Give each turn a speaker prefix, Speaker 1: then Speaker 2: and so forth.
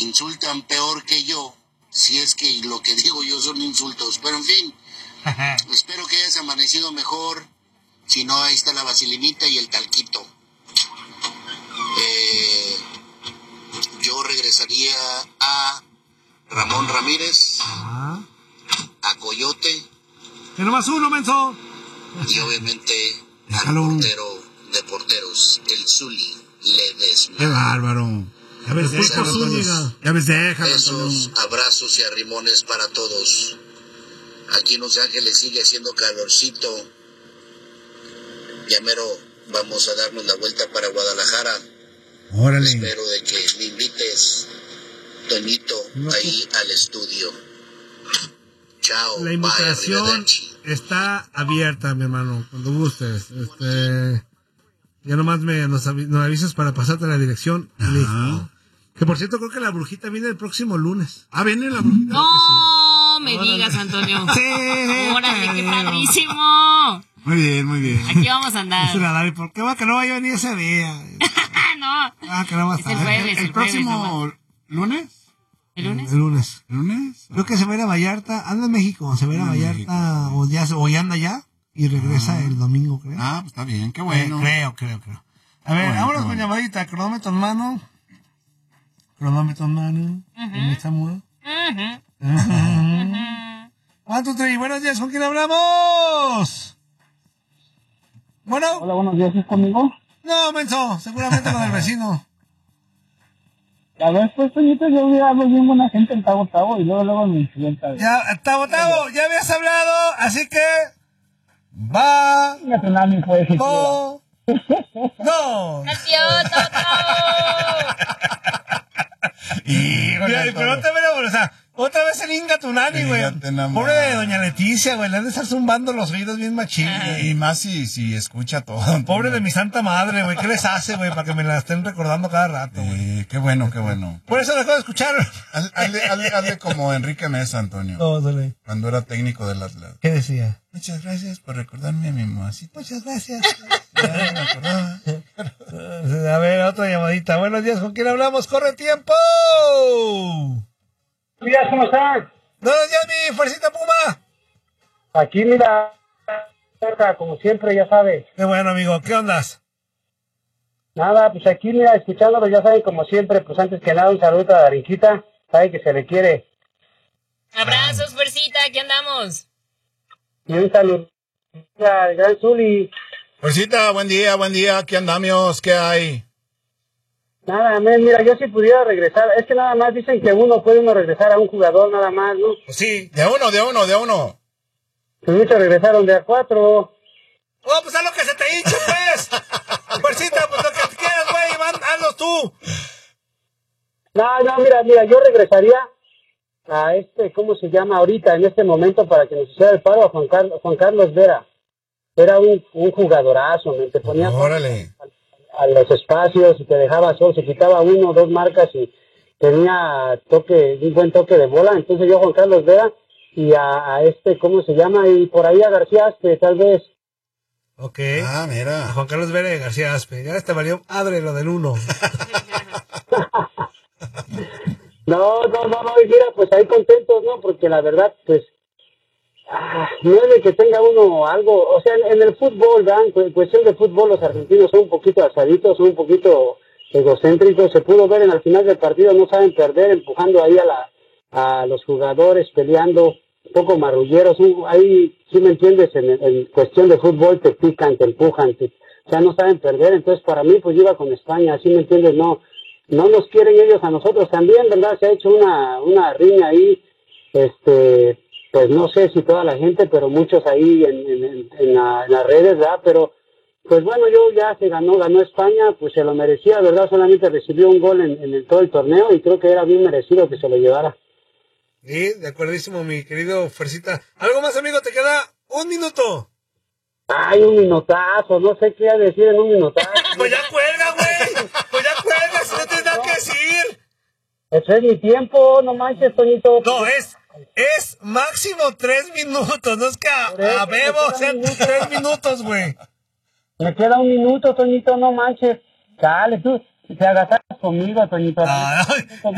Speaker 1: insultan peor que yo, si es que lo que digo yo son insultos. Pero en fin, espero que hayas amanecido mejor. Si no, ahí está la vaselinita y el talquito. Yo regresaría a Ramón Ramírez, a Coyote.
Speaker 2: Que nomás uno, menso.
Speaker 1: Y obviamente al portero de porteros, el Zuli Ledesma.
Speaker 3: ¡Qué bárbaro! Ya ves, déjalo, Antonio. Ya ves, déjalo,
Speaker 1: Besos, abrazos y arrimones para todos. Aquí en Los Ángeles sigue haciendo calorcito. Ya mero vamos a darnos la vuelta para Guadalajara.
Speaker 3: Órale.
Speaker 1: Espero de que me invites, Toñito, ahí al estudio. Chao.
Speaker 2: La invitación
Speaker 1: bye,
Speaker 2: está abierta, mi hermano, cuando gustes. Ya nomás nos avisas para pasarte la dirección. Listo. Que por cierto, creo que la brujita viene el próximo lunes.
Speaker 3: ¿Viene la brujita?
Speaker 4: No me digas, Antonio.
Speaker 2: Sí.
Speaker 4: Órale, qué padrísimo.
Speaker 3: Muy bien, muy bien.
Speaker 4: Aquí vamos a andar.
Speaker 2: ¿Y por qué va que no va a venir ese día?
Speaker 4: No.
Speaker 2: Que no va a
Speaker 4: Es
Speaker 2: estar.
Speaker 4: el jueves.
Speaker 3: ¿El próximo lunes?
Speaker 4: ¿El lunes?
Speaker 2: El lunes.
Speaker 3: ¿Lunes?
Speaker 2: Creo que se va a ir a Vallarta. Anda en México. Se va a ir a Vallarta o ya anda ya. Y regresa el domingo, creo.
Speaker 3: Pues está bien, qué bueno.
Speaker 2: Creo. A ver, vámonos con llamadita. Cronómetro en mano. En esta muda. ¿Cuánto trae? Buenos días, ¿con quién hablamos? Bueno.
Speaker 5: Hola, buenos días, ¿es conmigo?
Speaker 2: No, menso, seguramente con el vecino.
Speaker 5: A ver, pues, Toñito, yo hablo bien buena gente en Tabo y luego me influencia.
Speaker 2: Ya, Tabo, ya habías hablado, así que... Va...
Speaker 5: Una tsunami fue ese.
Speaker 2: No.
Speaker 4: ¡Adiós,
Speaker 2: Pero otra vez, otra vez el Inga Tunani, güey. Pobre de doña Leticia, güey. Le han de estar zumbando los oídos bien machín, güey.
Speaker 3: Y más si escucha todo.
Speaker 2: Pobre de mi santa madre, güey. ¿Qué les hace, güey? Para que me la estén recordando cada rato, güey.
Speaker 3: Qué bueno.
Speaker 2: Por eso dejó de escuchar.
Speaker 3: Hazle como Enrique Mesa, Antonio.
Speaker 2: Dale.
Speaker 3: Cuando era técnico del Atlas.
Speaker 2: ¿Qué decía?
Speaker 3: Muchas gracias por recordarme a mi mamacita.
Speaker 2: Muchas gracias.
Speaker 3: Ya me acordaba.
Speaker 2: A ver, otra llamadita. Buenos días, ¿con quién hablamos? ¡Corre tiempo!
Speaker 5: Mira, ¿cómo están?
Speaker 2: Buenos días, mi fuercita Puma.
Speaker 5: Aquí, mira, como siempre, ya sabes.
Speaker 2: Qué bueno, amigo. ¿Qué ondas?
Speaker 5: Nada, pues aquí, mira, escuchándolo, ya saben, como siempre, pues antes que nada, un saludo a Darinquita, sabe que se le quiere.
Speaker 4: Abrazos, fuercita, aquí andamos.
Speaker 5: Y un saludo al gran Zuli.
Speaker 3: Fuercita, buen día, aquí andamos, ¿qué hay?
Speaker 5: Nada, mira, yo si pudiera regresar, es que nada más dicen que puede regresar a un jugador nada más, ¿no?
Speaker 2: Pues sí.
Speaker 3: De uno.
Speaker 5: Pues muchos regresaron de a 4.
Speaker 2: Oh, pues haz lo que se te hinche, pues. Fuercita, pues lo que quieras, güey, hazlo tú.
Speaker 5: No, mira, yo regresaría a ¿cómo se llama ahorita, en este momento, para que nos hiciera el paro a Juan Carlos Vera. Era un jugadorazo, te ponía a los espacios y te dejaba solo, se quitaba 1 o 2 marcas y tenía un buen toque de bola. Entonces yo a Juan Carlos Vera y a ¿cómo se llama? Y por ahí a García Aspe, tal vez.
Speaker 2: Ok.
Speaker 3: Mira.
Speaker 2: A Juan Carlos Vera y García Aspe. Ya te valió madre lo del 1.
Speaker 5: No, y mira, pues ahí contentos, ¿no? Porque la verdad, pues, no es de que tenga uno algo, o sea, en el fútbol, ¿verdad? En cuestión de fútbol, los argentinos son un poquito asaditos, son un poquito egocéntricos, se pudo ver al final del partido, no saben perder, empujando ahí a los jugadores, peleando, un poco marrulleros, ahí, si me entiendes, en cuestión de fútbol te pican, te empujan, o sea, no saben perder, entonces para mí, pues yo iba con España, ¿sí me entiendes? No nos quieren ellos a nosotros también, ¿verdad? Se ha hecho una riña ahí, pues no sé si toda la gente, pero muchos ahí en las redes, ¿verdad? Pero, pues bueno, ya se ganó España, pues se lo merecía, ¿verdad? Solamente recibió un gol en todo el torneo y creo que era bien merecido que se lo llevara.
Speaker 2: Sí, de acuerdísimo, mi querido Fuercita. ¿Algo más, amigo? Te queda 1 minuto.
Speaker 5: Ay, un minutazo, no sé qué decir en un minutazo.
Speaker 2: Pues ya cuelga, güey. Si no tienes nada que decir.
Speaker 5: Eso es mi tiempo, no manches, Toñito.
Speaker 2: No, es máximo 3 minutos, no es que a Bebo sean 3 minutos, güey.
Speaker 5: Me queda 1 minuto, Toñito, no manches. Dale, tú te agasajas conmigo, Toñito.